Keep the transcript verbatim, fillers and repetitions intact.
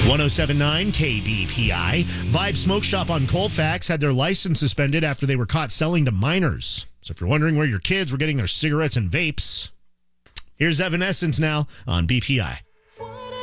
one oh seven point nine K B P I. Vibe Smoke Shop on Colfax had their license suspended after they were caught selling to minors. So if you're wondering where your kids were getting their cigarettes and vapes, here's Evanescence now on B P I.